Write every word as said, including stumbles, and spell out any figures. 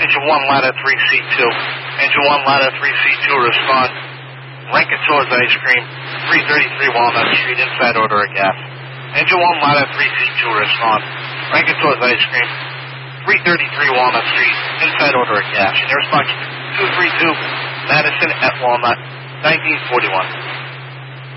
Engine one, ladder three, C two. Engine one, ladder three, C two, respond. Rankin Tours Ice Cream, three thirty-three Walnut Street, inside order of gas. Engine one, ladder three, C two, respond. Rankin Tours Ice Cream, three thirty-three Walnut Street, inside order of gas. And your response, two three two, Madison at Walnut, nineteen forty-one.